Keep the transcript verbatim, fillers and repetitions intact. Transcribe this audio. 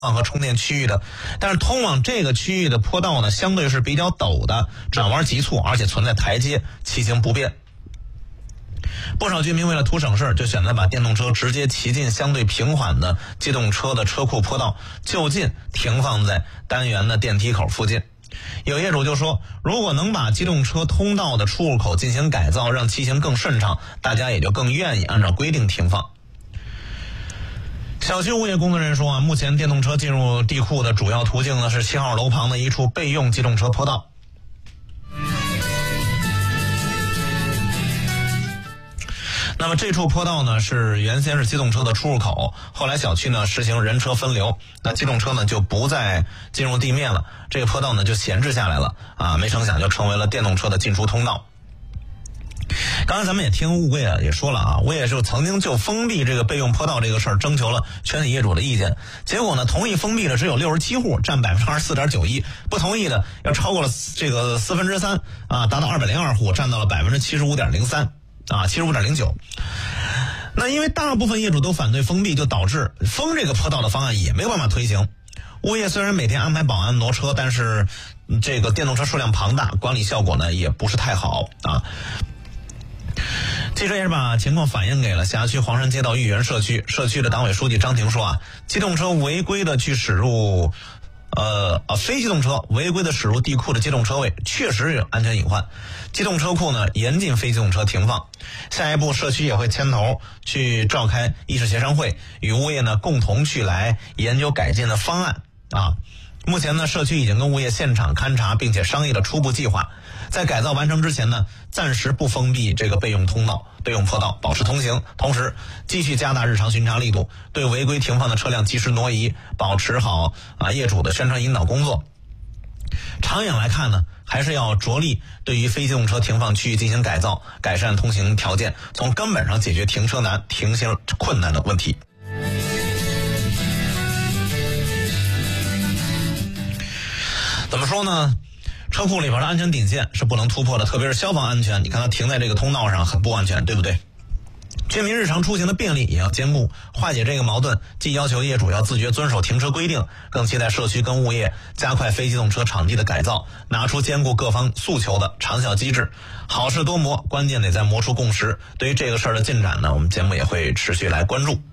和充电区域的，但是通往这个区域的坡道呢，相对是比较陡的，转弯急促，而且存在台阶，骑行不便。不少居民为了图省事，就选择把电动车直接骑进相对平缓的机动车的车库坡道，就近停放在单元的电梯口附近。有业主就说，如果能把机动车通道的出入口进行改造，让骑行更顺畅，大家也就更愿意按照规定停放。小区物业工作人员说啊，目前电动车进入地库的主要途径呢是七号楼旁的一处备用机动车坡道。那么这处坡道呢是原先是机动车的出入口，后来小区呢实行人车分流，那机动车呢就不再进入地面了，这个坡道呢就闲置下来了啊，没成想就成为了电动车的进出通道。刚才咱们也听物业也说了啊，物业就曾经就封闭这个备用坡道这个事儿征求了全体业主的意见，结果呢同意封闭的只有六十七户，占百分之二十四点九一，不同意的要超过了这个四分之三啊，达到二百零二户，占到了百分之七十五点零三啊，七十五点零九。那因为大部分业主都反对封闭，就导致封这个坡道的方案也没有办法推行。物业虽然每天安排保安挪车，但是这个电动车数量庞大，管理效果呢也不是太好啊。记者也是把情况反映给了辖区黄山街道豫园社区，社区的党委书记张婷说啊，机动车违规的去驶入呃呃非机动车违规的驶入地库的机动车位确实有安全隐患，机动车库呢严禁非机动车停放。下一步社区也会牵头去召开议事协商会，与物业呢共同去来研究改进的方案啊。目前呢社区已经跟物业现场勘查，并且商议了初步计划，在改造完成之前呢暂时不封闭这个备用通道备用坡道，保持通行，同时继续加大日常巡查力度，对违规停放的车辆及时挪移，保持好啊业主的宣传引导工作。长远来看呢，还是要着力对于非机动车停放区域进行改造，改善通行条件，从根本上解决停车难停行困难的问题。怎么说呢，车库里边的安全底线是不能突破的，特别是消防安全，你看它停在这个通道上很不安全，对不对？居民日常出行的便利也要兼顾，化解这个矛盾，既要求业主要自觉遵守停车规定，更期待社区跟物业加快非机动车场地的改造，拿出兼顾各方诉求的长效机制。好事多磨，关键得在磨出共识。对于这个事儿的进展呢，我们节目也会持续来关注。